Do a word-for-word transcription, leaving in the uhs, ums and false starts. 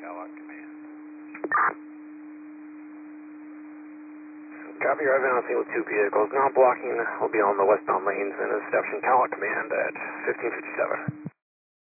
Cadillac Command. Copy, arriving on scene with two vehicles. Now blocking will be on the westbound lanes and interception Cadillac Command at fifteen fifty-seven.